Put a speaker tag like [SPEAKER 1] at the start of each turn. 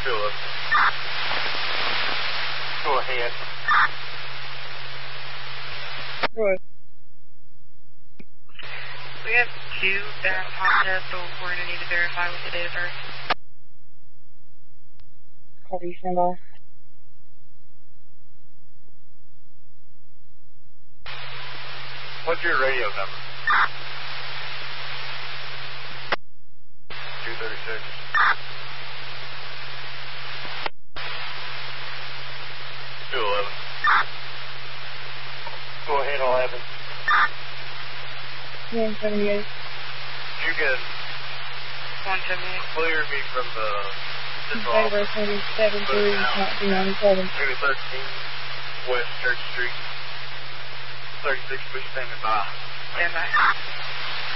[SPEAKER 1] Philip. Go ahead.
[SPEAKER 2] Roy.
[SPEAKER 3] We have 2 that popped up, but we're going to need to verify with the date of birth.
[SPEAKER 2] Copy, stand by.
[SPEAKER 1] What's your radio number? 236. Go ahead, 11.
[SPEAKER 2] 178.
[SPEAKER 1] You can
[SPEAKER 3] 178.
[SPEAKER 1] clear me from the central
[SPEAKER 2] Date of
[SPEAKER 1] office.
[SPEAKER 2] birth 7/3/1997.
[SPEAKER 1] Maybe 13 West Church Street. 36, please stand by.
[SPEAKER 3] Stand by.